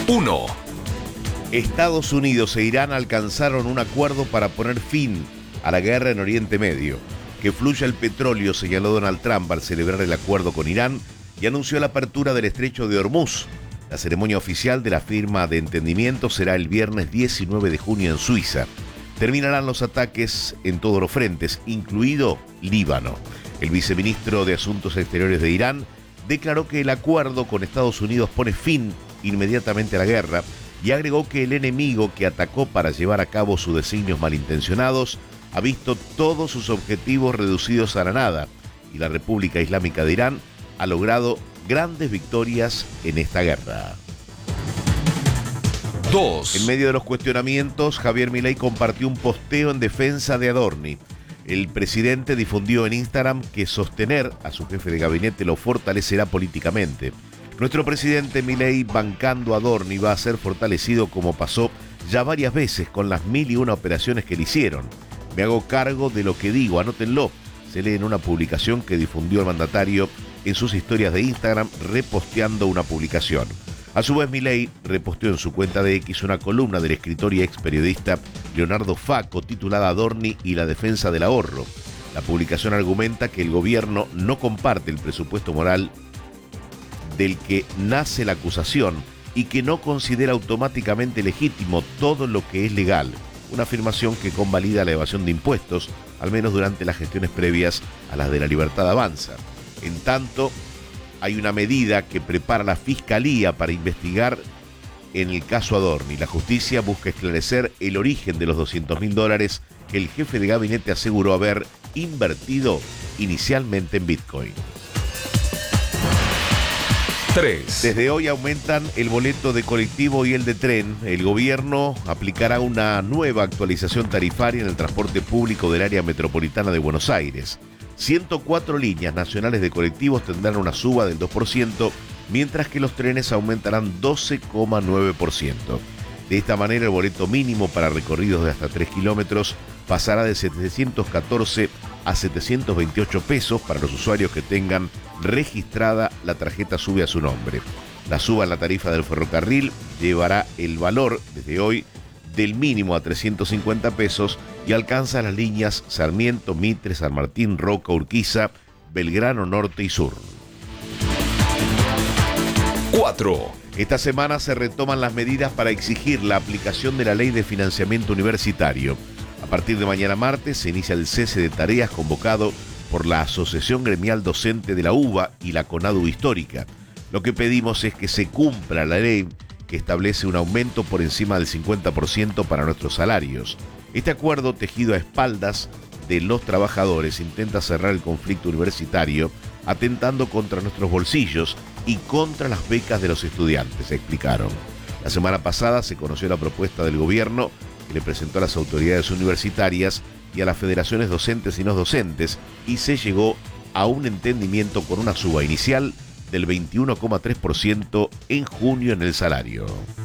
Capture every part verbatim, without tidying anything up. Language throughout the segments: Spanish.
uno. Estados Unidos e Irán alcanzaron un acuerdo para poner fin a la guerra en Oriente Medio. Que fluya el petróleo, señaló Donald Trump al celebrar el acuerdo con Irán y anunció la apertura del estrecho de Hormuz. La ceremonia oficial de la firma de entendimiento será el viernes diecinueve de junio en Suiza. Terminarán los ataques en todos los frentes, incluido Líbano. El viceministro de Asuntos Exteriores de Irán declaró que el acuerdo con Estados Unidos pone fin inmediatamente a la guerra y agregó que el enemigo que atacó para llevar a cabo sus designios malintencionados ha visto todos sus objetivos reducidos a la nada y la República Islámica de Irán ha logrado grandes victorias en esta guerra. dos. En medio de los cuestionamientos, Javier Milei compartió un posteo en defensa de Adorni. El presidente difundió en Instagram que sostener a su jefe de gabinete lo fortalecerá políticamente. Nuestro presidente Milei, bancando a Adorni, va a ser fortalecido como pasó ya varias veces con las mil y una operaciones que le hicieron. Me hago cargo de lo que digo, anótenlo. Se lee en una publicación que difundió el mandatario en sus historias de Instagram reposteando una publicación. A su vez, Milei reposteó en su cuenta de X una columna del escritor y ex periodista Leonardo Facco titulada Adorni y la defensa del ahorro. La publicación argumenta que el gobierno no comparte el presupuesto moral del que nace la acusación y que no considera automáticamente legítimo todo lo que es legal. Una afirmación que convalida la evasión de impuestos, al menos durante las gestiones previas a las de la Libertad Avanza. En tanto, hay una medida que prepara la Fiscalía para investigar en el caso Adorni. La justicia busca esclarecer el origen de los doscientos mil dólares que el jefe de gabinete aseguró haber invertido inicialmente en Bitcoin. tres. Desde hoy aumentan el boleto de colectivo y el de tren. El gobierno aplicará una nueva actualización tarifaria en el transporte público del área metropolitana de Buenos Aires. ciento cuatro líneas nacionales de colectivos tendrán una suba del dos por ciento, mientras que los trenes aumentarán doce coma nueve por ciento. De esta manera, el boleto mínimo para recorridos de hasta tres kilómetros pasará de setecientos catorce a setecientos veintiocho pesos para los usuarios que tengan registrada la tarjeta SUBE a su nombre. La suba en la tarifa del ferrocarril llevará el valor, desde hoy, del mínimo a trescientos cincuenta pesos y alcanza las líneas Sarmiento, Mitre, San Martín, Roca, Urquiza, Belgrano Norte y Sur. cuatro. Esta semana se retoman las medidas para exigir la aplicación de la Ley de Financiamiento Universitario. A partir de mañana martes se inicia el cese de tareas convocado por la Asociación Gremial Docente de la UBA y la CONADU Histórica. Lo que pedimos es que se cumpla la ley que establece un aumento por encima del cincuenta por ciento para nuestros salarios. Este acuerdo, tejido a espaldas de los trabajadores, intenta cerrar el conflicto universitario, atentando contra nuestros bolsillos y contra las becas de los estudiantes, explicaron. La semana pasada se conoció la propuesta del gobierno que le presentó a las autoridades universitarias y a las federaciones docentes y no docentes, y se llegó a un entendimiento con una suba inicial del veintiuno coma tres por ciento en junio en el salario.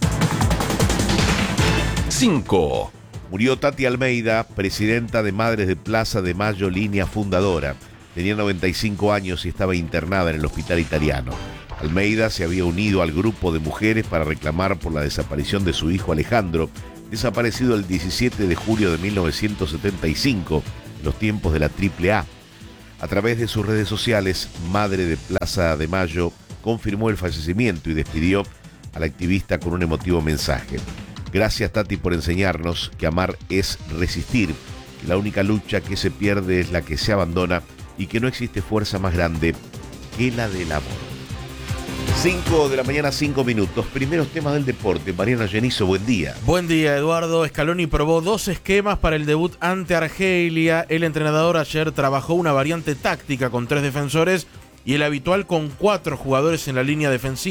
cinco. Murió Tati Almeida, presidenta de Madres de Plaza de Mayo, línea fundadora. Tenía noventa y cinco años y estaba internada en el hospital italiano. Almeida se había unido al grupo de mujeres para reclamar por la desaparición de su hijo Alejandro, desaparecido el diecisiete de julio de mil novecientos setenta y cinco, en los tiempos de la Triple A. A través de sus redes sociales, Madre de Plaza de Mayo confirmó el fallecimiento y despidió a la activista con un emotivo mensaje. Gracias, Tati, por enseñarnos que amar es resistir, que la única lucha que se pierde es la que se abandona y que no existe fuerza más grande que la del amor. cinco de la mañana, cinco minutos. Primeros temas del deporte. Mariano Genizo, buen día. Buen día, Eduardo. Scaloni probó dos esquemas para el debut ante Argelia. El entrenador ayer trabajó una variante táctica con tres defensores y el habitual con cuatro jugadores en la línea defensiva.